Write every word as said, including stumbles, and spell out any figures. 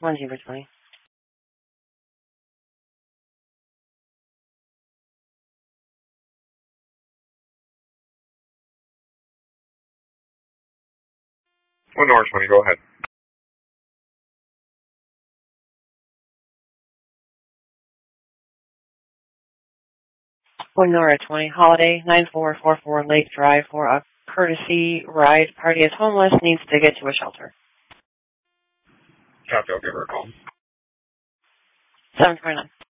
One zero twenty. One Nora twenty, go ahead. One Nora twenty. Holiday nine four four four Lake Drive for a courtesy ride. Party is homeless, needs to get to a shelter. Copy, I'll give her a call. seven twenty-nine.